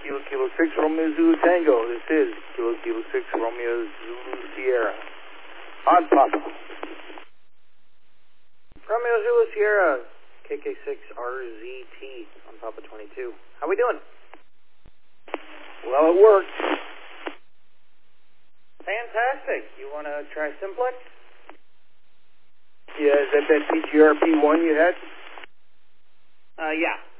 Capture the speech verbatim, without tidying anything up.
Kilo Kilo six Romeo Zulu Tango. This is Kilo Kilo six Romeo Zulu Sierra. On Papa. Romeo Zulu Sierra, K K six R Z T on Papa twenty-two. How we doing? Well, it worked. Fantastic. You want to try Simplex? Yeah, is that that P G R P one you had? Uh, yeah.